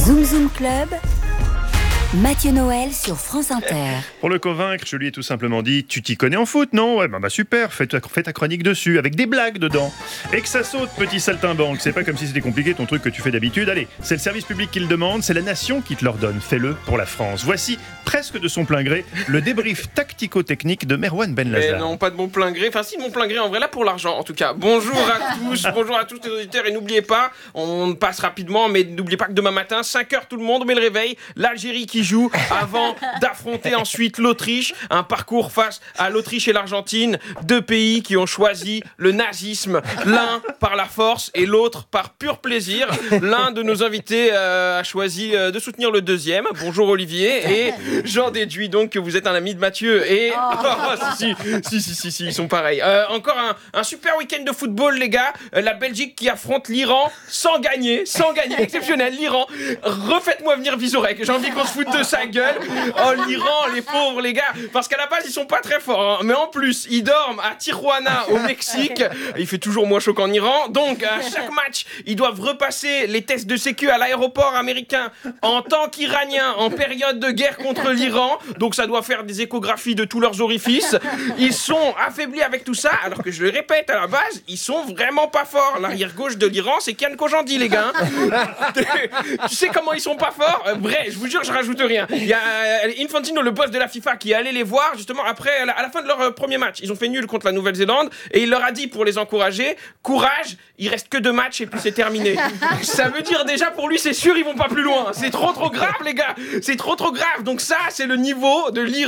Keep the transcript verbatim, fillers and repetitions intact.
Zoom Zoom Club, Mathieu Noël sur France Inter. Pour le convaincre, je lui ai tout simplement dit « Tu t'y connais en foot, non ?» Ouais, bah, bah super, fais ta, fais ta chronique dessus, avec des blagues dedans. Et que ça saute, petit saltimbanque, c'est pas comme si c'était compliqué ton truc que tu fais d'habitude. Allez, c'est le service public qui le demande, c'est la nation qui te l'ordonne. Fais-le pour la France. Voici, presque de son plein gré, le débrief tactico-technique de Merwan Ben Mais Lazar. non, pas de mon plein gré. Enfin, si, de mon plein gré, en vrai, là, pour l'argent, en tout cas. Bonjour à tous, bonjour à tous les auditeurs. Et n'oubliez pas, on passe rapidement, mais n'oubliez pas que demain matin, cinq heures, tout le monde met le réveil. L'Algérie qui joue avant d'affronter ensuite l'Autriche. Un parcours face à l'Autriche et l'Argentine. Deux pays qui ont choisi le nazisme. L'un par la force et l'autre par pur plaisir. L'un de nos invités euh, a choisi euh, de soutenir le deuxième. Bonjour Olivier. Et j'en déduis donc que vous êtes un ami de Mathieu. Et oh. Oh, si, si, si, si, si, ils sont pareils. Euh, encore un, un super week-end de football, les gars. Euh, la Belgique qui affronte l'Iran sans gagner. Sans gagner. Exceptionnel. L'Iran. Refaites-moi venir Vizorek. J'ai envie qu'on se foute de sa gueule. Oh, l'Iran, les pauvres, les gars. Parce qu'à la base, ils sont pas très forts. Hein. Mais en plus, ils dorment à Tijuana, au Mexique. Il fait toujours moins chaud qu'en Iran. Donc, à chaque match, ils doivent repasser les tests de sécu à l'aéroport américain en tant qu'Iraniens, en période de guerre contre l'Iran. Donc, ça doit faire des échographies de tous leurs orifices. Ils sont affaiblis avec tout ça. Alors que je le répète, à la base, ils sont vraiment pas forts. L'arrière gauche de l'Iran, c'est Kian Kojandi, les gars. Tu sais comment ils sont pas forts? Bref, je vous jure, je rajoute rien. Il y a Infantino, le boss de la FIFA, qui est allé les voir justement après, à la fin de leur premier match. Ils ont fait nul contre la Nouvelle-Zélande et il leur a dit, pour les encourager, courage, il reste que deux matchs et puis c'est terminé. Ça veut dire déjà pour lui, c'est sûr, ils vont pas plus loin. C'est trop trop grave, les gars. C'est trop trop grave. Donc ça, c'est le niveau de l'Iran.